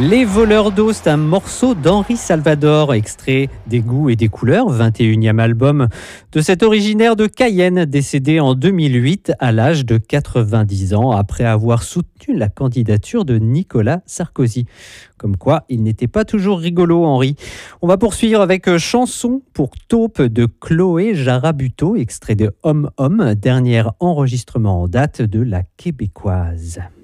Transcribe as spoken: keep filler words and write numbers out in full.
Les voleurs d'eau, c'est un morceau d'Henri Salvador, extrait des goûts et des couleurs, vingt et unième album de cet originaire de Cayenne, décédé en deux mille huit à l'âge de quatre-vingt-dix ans, après avoir soutenu la candidature de Nicolas Sarkozy. Comme quoi, il n'était pas toujours rigolo, Henri. On va poursuivre avec Chanson pour taupe de Chloé Jarabuto, extrait de Homme Homme, dernier enregistrement en date de la Québécoise.